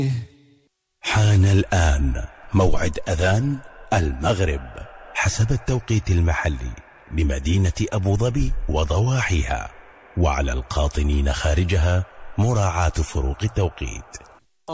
حان الآن موعد أذان المغرب حسب التوقيت المحلي بمدينة أبو ظبي وضواحيها، وعلى القاطنين خارجها مراعاة فروق التوقيت.